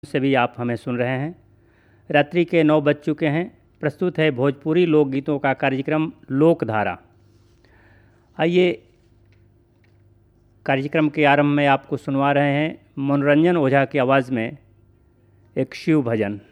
से भी आप हमें सुन रहे हैं। रात्रि के 9 बज चुके हैं। प्रस्तुत है भोजपुरी लोकगीतों का कार्यक्रम लोकधारा। आइए कार्यक्रम के आरंभ में आपको सुनवा रहे हैं मनोरंजन ओझा की आवाज़ में एक शिव भजन।